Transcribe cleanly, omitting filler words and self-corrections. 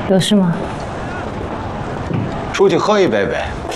有事吗？ 出去喝一杯呗。